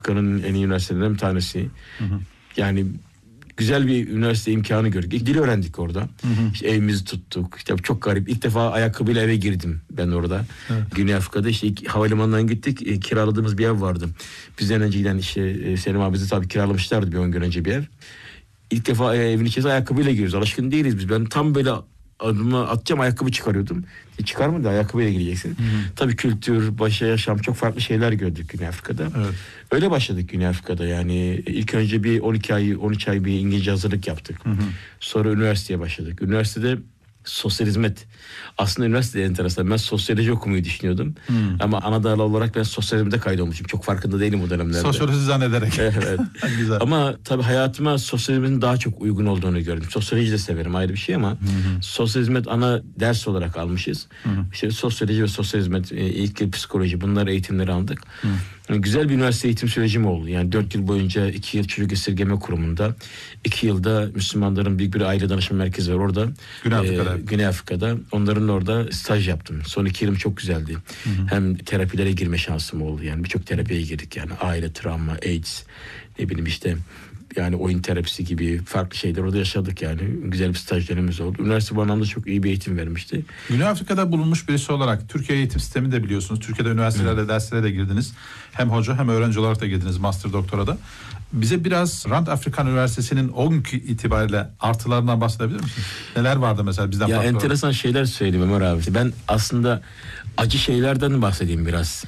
Amerika'nın en iyi üniversitelerinden bir tanesi. Yani güzel bir üniversite imkanı gördük. Dil öğrendik orada. İşte evimizi tuttuk. İşte çok garip. İlk defa ayakkabıyla eve girdim ben orada. Evet. Güney Afrika'da işte havalimanından gittik. Kiraladığımız bir ev vardı. Bizden önce giden işte Selim abi bizi tabii kiralamışlardı bir 10 gün önce bir ev. İlk defa evin içerisine ayakkabıyla giriyoruz. Alışkın değiliz biz. Ben tam böyle adımı atacağım, ayakkabı çıkarıyordum. Çıkarmadı, ayakkabıyla gireceksin. Tabii kültür, yaşam, çok farklı şeyler gördük Güney Afrika'da. Evet. Öyle başladık Güney Afrika'da. Yani ilk önce bir 12 ay, 13 ay bir İngilizce hazırlık yaptık. Sonra üniversiteye başladık. Üniversitede sosyal hizmet. Aslında üniversitede enteresan. Ben sosyoloji okumayı düşünüyordum. Ama ana dal olarak ben sosyal hizmete kaydolmuşum. Çok farkında değilim o dönemlerde. Sosyoloji zannederek. Evet. Güzel. Ama tabii hayatıma sosyal hizmetin daha çok uygun olduğunu gördüm. Sosyoloji de severim, ayrı bir şey ama sosyal hizmet ana ders olarak almışız. İşte sosyoloji ve sosyal hizmet, ilk yıl psikoloji, bunları eğitimleri aldık. Güzel bir üniversite eğitim sürecim oldu. Yani 4 yıl boyunca 2 yıl çocuk esirgeme kurumunda, 2 yılda Müslümanların büyük bir aile danışma merkezi var orada. Güney Afrika'da. Onların orada staj yaptım. Son 2 yılım çok güzeldi. Hem terapilere girme şansım oldu. Yani birçok terapiye girdik. Yani aile, travma, AIDS, ne bileyim işte yani oyun terapisi gibi farklı şeyler orada yaşadık yani. Güzel bir staj dönemimiz oldu. Üniversite bu anlamda çok iyi bir eğitim vermişti. Güney Afrika'da bulunmuş birisi olarak Türkiye eğitim sistemi de biliyorsunuz. Türkiye'de üniversitelerde derslere de girdiniz. Hem hoca hem öğrenci olarak da girdiniz master doktora da. Bize biraz Rand Afrikan Üniversitesi'nin o günkü itibariyle artılarından bahsedebilir misiniz? Neler vardı mesela bizden farklı? Ya enteresan olarak şeyler söyleyeyim Ömer abi. Ben aslında acı şeylerden bahsedeyim biraz.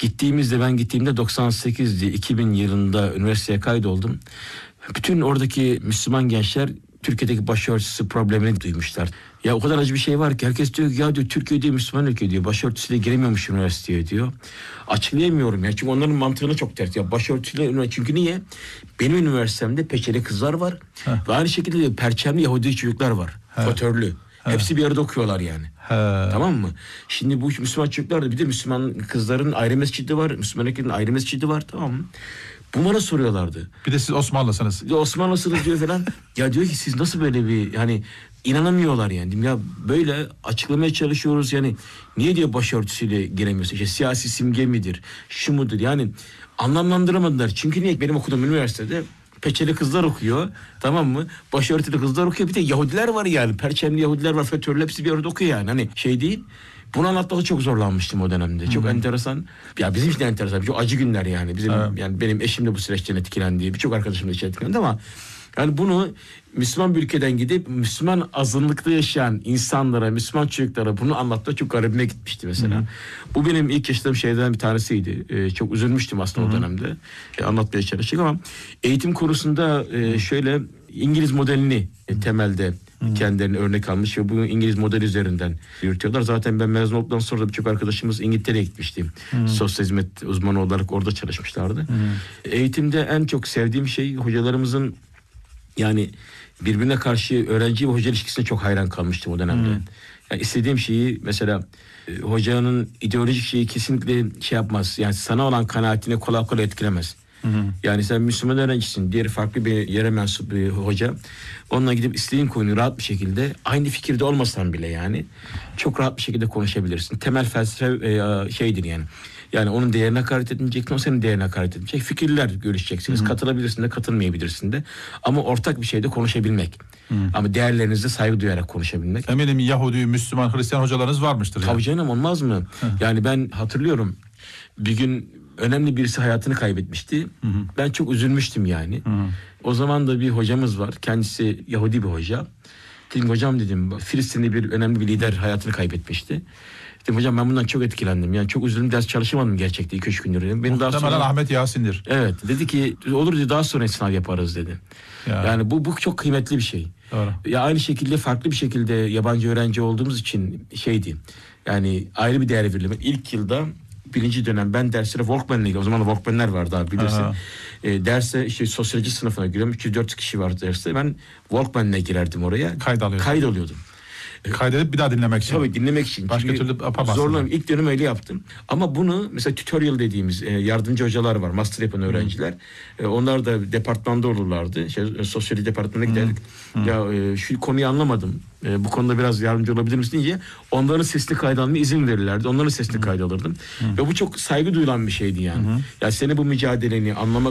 Ben gittiğimde 98'di, 2000 yılında üniversiteye kaydoldum. Bütün oradaki Müslüman gençler Türkiye'deki başörtüsü problemini duymuşlar. Ya o kadar acı bir şey var ki herkes diyor ki ya diyor Türkiye diyor Müslüman ülke diyor. Başörtüsüyle giremiyormuş üniversiteye diyor. Açıklayamıyorum ya çünkü onların mantığını çok ters. Ya başörtüsüyle çünkü niye? Benim üniversitemde peçeli kızlar var. Ve aynı şekilde de perçemli Yahudi çocuklar var. Fotörlü. Hepsi bir arada okuyorlar yani. Tamam mı? Şimdi bu Müslüman çocuklar da bir de Müslüman kızların ayrı mescidi var. Müslüman erkeklerin ayrı mescidi var, tamam mı? Bu bana soruyorlardı. Bir de siz Osmanlısınız. Osmanlısınız diyor falan. Ya diyor ki siz nasıl böyle bir yani inanamıyorlar yani. Ya böyle açıklamaya çalışıyoruz yani. Niye diyor başörtüsüyle giremiyorsun? İşte siyasi simge midir? Şu mudur? Yani anlamlandıramadılar. Çünkü niye? Benim okuduğum üniversitede peçeli kızlar okuyor. Tamam mı? Başörtülü kızlar okuyor. Bir de Yahudiler var yani. Perçemli Yahudiler var. FETÖ'lü hepsi bir arada okuyor yani. Hani şey değil. Bunu anlatmakta çok zorlanmıştım o dönemde. Çok enteresan. Ya bizim için de enteresan. Çok acı günler yani. Yani benim eşim de bu süreçten etkilendi. Birçok arkadaşım da etkilendi ama yani bunu Müslüman bir ülkeden gidip Müslüman azınlıkta yaşayan insanlara, Müslüman çocuklara bunu anlatmak çok garibime gitmişti mesela. Bu benim ilk yaşadığım şeylerden bir tanesiydi. Çok üzülmüştüm aslında o dönemde. Anlatmaya çalıştık ama eğitim konusunda şöyle İngiliz modelini temelde kendilerine örnek almış ve bu İngiliz model üzerinden yürütüyorlar. Zaten ben mezun olduktan sonra birçok arkadaşımız İngiltere'ye gitmişti. Sosyal hizmet uzmanı olarak orada çalışmışlardı. Eğitimde en çok sevdiğim şey hocalarımızın yani birbirine karşı öğrenci ve hoca ilişkisine çok hayran kalmıştım o dönemde. Yani istediğim şeyi mesela hocanın ideolojik şeyi kesinlikle şey yapmaz. Yani sana olan kanaatine kolay kolay etkilemez. Yani sen Müslüman öğrencisin, diğer farklı bir yere mensup bir hoca. Onunla gidip istediğin konuyu rahat bir şekilde aynı fikirde olmasan bile yani çok rahat bir şekilde konuşabilirsin. Temel felsefe şeydir yani. Yani onun değerine hakaret etmeyeceksin, o senin değerine hakaret edecek. Fikirler görüşeceksiniz. Katılabilirsin de, katılmayabilirsin de. Ama ortak bir şeyde konuşabilmek. Ama değerlerinize saygı duyarak konuşabilmek. Eminim Yahudi, Müslüman, Hristiyan hocalarınız varmıştır. Tabii canım, olmaz mı? Yani ben hatırlıyorum. Bir gün önemli birisi hayatını kaybetmişti. Ben çok üzülmüştüm yani. O zaman da bir hocamız var. Kendisi Yahudi bir hoca. Dedim hocam dedim Filistin'de bir önemli bir lider hayatını kaybetmişti. Dedim hocam ben bundan çok etkilendim. Yani çok üzüldüm, ders çalışamadım gerçekten 2-3 gündür dedim. Muhtemelen Ahmet Yasin'dir. Evet, dedi ki olur dedi daha sonra sınav yaparız dedi. Yani bu çok kıymetli bir şey. Doğru. Ya aynı şekilde farklı bir şekilde yabancı öğrenci olduğumuz için şeydi. Yani ayrı bir değer verilme. İlk yılda birinci dönem ben derslere Walkman'la gidiyorum. O zaman da Walkman'ler vardı abi bilirsin. Derse işte sosyoloji sınıfına giriyorum. 304 kişi vardı derste. Ben Walkman'la girerdim oraya. Kayıt alıyordum. Kaydedip bir daha dinlemek için. Tabii dinlemek için. Başka Çünkü türlü yapamazsınız. zorlanıyorum. İlk dönem öyle yaptım. Ama bunu mesela tutorial dediğimiz yardımcı hocalar var. Master yapan öğrenciler. Onlar da departmanda olurlardı. Sosyoloji departmanına giderdik. Ya şu konuyu anlamadım. Bu konuda biraz yardımcı olabilir misin diye onların sesli kaydalmaya izin verirlerdi. Onların sesli kaydalırdım. Ve bu çok saygı duyulan bir şeydi yani. Ya senin bu mücadeleni anlamak